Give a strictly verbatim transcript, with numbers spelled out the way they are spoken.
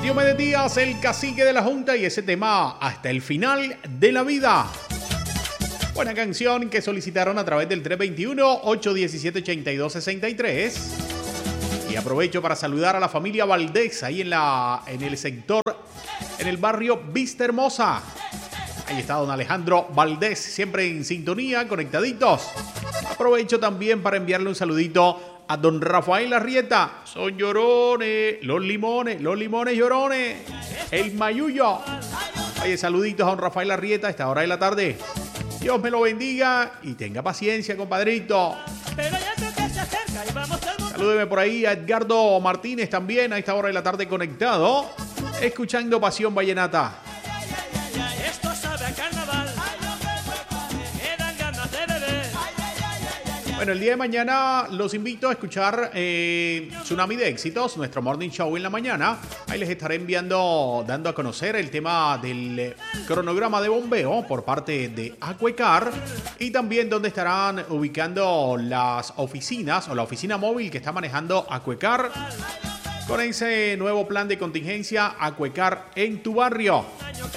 Diomedes Díaz, el cacique de la Junta, y ese tema hasta el final de la vida. Buena canción que solicitaron a través del tres dos uno, ocho uno siete, ocho dos seis tres. Y aprovecho para saludar a la familia Valdés ahí en, la, en el sector, en el barrio Vista Hermosa. Ahí está don Alejandro Valdés, siempre en sintonía, conectaditos. Aprovecho también para enviarle un saludito a don Rafael Arrieta. Son llorones, los limones, los limones llorones, el mayullo. Oye, saluditos a don Rafael Arrieta a esta hora de la tarde. Dios me lo bendiga y tenga paciencia, compadrito. Salúdeme por ahí a Edgardo Martínez también a esta hora de la tarde conectado, escuchando Pasión Vallenata. Bueno, el día de mañana los invito a escuchar eh, Tsunami de Éxitos, nuestro morning show en la mañana. Ahí les estaré enviando, dando a conocer el tema del eh, cronograma de bombeo por parte de Acuecar y también donde estarán ubicando las oficinas o la oficina móvil que está manejando Acuecar con ese nuevo plan de contingencia Acuecar en tu barrio.